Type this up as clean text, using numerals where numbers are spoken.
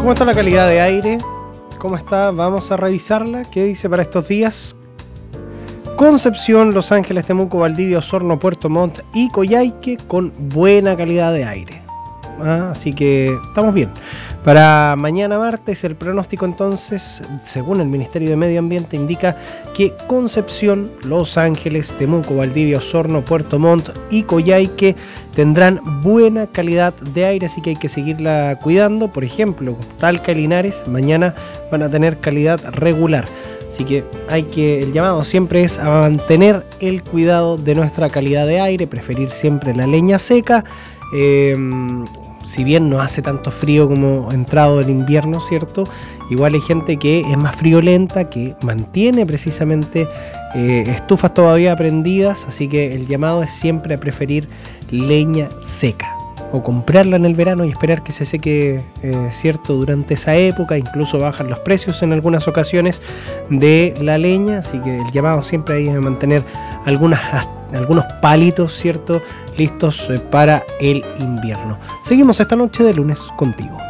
¿Cómo está la calidad de aire? ¿Cómo está? Vamos a revisarla. ¿Qué dice para estos días? Concepción, Los Ángeles, Temuco, Valdivia, Osorno, Puerto Montt y Coyhaique con buena calidad de aire. Así que estamos bien. Para mañana martes el pronóstico entonces, según el Ministerio de Medio Ambiente, indica que Concepción, Los Ángeles, Temuco, Valdivia, Osorno, Puerto Montt y Coyhaique tendrán buena calidad de aire, así que hay que seguirla cuidando. Por ejemplo, Talca y Linares mañana van a tener calidad regular. Así que el llamado siempre es a mantener el cuidado de nuestra calidad de aire, preferir siempre la leña seca. Si bien no hace tanto frío como entrado el invierno, ¿cierto? Igual hay gente que es más friolenta, que mantiene precisamente estufas todavía prendidas, así que el llamado es siempre a preferir leña seca o comprarla en el verano y esperar que se seque, ¿cierto? Durante esa época. Incluso bajan los precios en algunas ocasiones de la leña, así que el llamado siempre hay a mantener algunos palitos, ¿cierto?, listos para el invierno. Seguimos esta noche de lunes contigo.